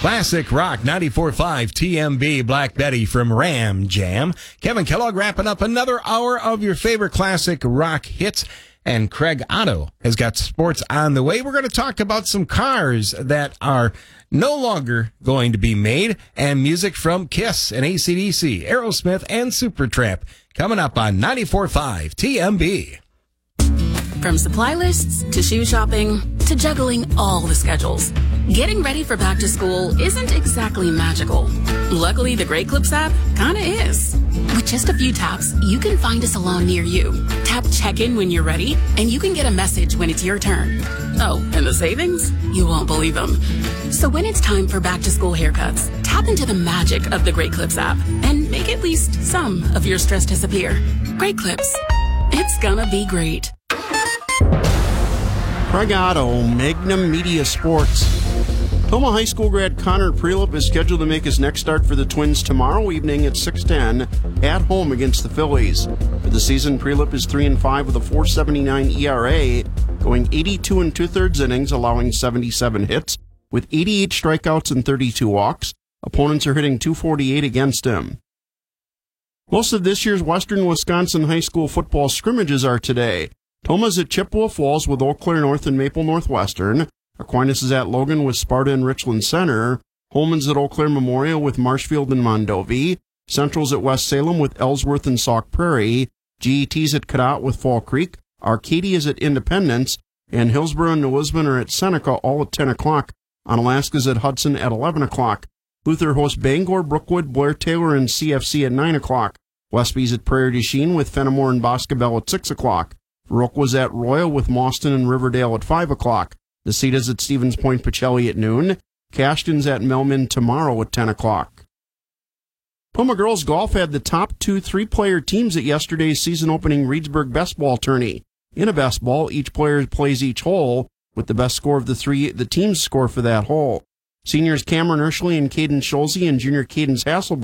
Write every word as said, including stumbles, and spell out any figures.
Classic Rock ninety-four point five T M B, Black Betty from Ram Jam. Kevin Kellogg wrapping up another hour of your favorite classic rock hits. And Craig Otto has got sports on the way. We're going to talk about some cars that are no longer going to be made and music from Kiss and A C D C, Aerosmith, and Supertramp coming up on ninety-four point five T M B. From supply lists to shoe shopping to juggling all the schedules, getting ready for back to school isn't exactly magical. Luckily, the Great Clips app kinda is. With just a few taps, you can find a salon near you. Tap check-in when you're ready, and you can get a message when it's your turn. Oh, and the savings? You won't believe them. So when it's time for back to school haircuts, tap into the magic of the Great Clips app and make at least some of your stress disappear. Great Clips. It's gonna be great. Craig Otto, Magnum Media Sports. Toma High School grad Connor Prelip is scheduled to make his next start for the Twins tomorrow evening at six ten at home against the Phillies. For the season, Prelip is three and five with a four seventy-nine E R A, going eighty-two and two-thirds innings, allowing seventy-seven hits, with eighty-eight strikeouts and thirty-two walks. Opponents are hitting two forty-eight against him. Most of this year's Western Wisconsin high school football scrimmages are today. Toma's at Chippewa Falls with Eau Claire North and Maple Northwestern. Aquinas is at Logan with Sparta and Richland Center. Holman's at Eau Claire Memorial with Marshfield and Mondovi. Central's at West Salem with Ellsworth and Sauk Prairie. G E T's at Cadott with Fall Creek. Arcadia's at Independence. And Hillsborough and New Lisbon are at Seneca, all at ten o'clock. Onalaska's at Hudson at eleven o'clock. Luther hosts Bangor, Brookwood, Blair Taylor, and C F C at nine o'clock. Westby's at Prairie du Chien with Fenimore and Boscobel at six o'clock. Rook was at Royal with Mauston and Riverdale at five o'clock. The Cita's at Stevens Point Pacelli at noon. Cashton's at Melman tomorrow at ten o'clock. Puma Girls Golf had the top two three-player teams at yesterday's season-opening Reedsburg Best Ball tourney. In a best ball, each player plays each hole, with the best score of the three the teams score for that hole. Seniors Cameron Urshley and Caden Scholze and junior Cadence Hasselberg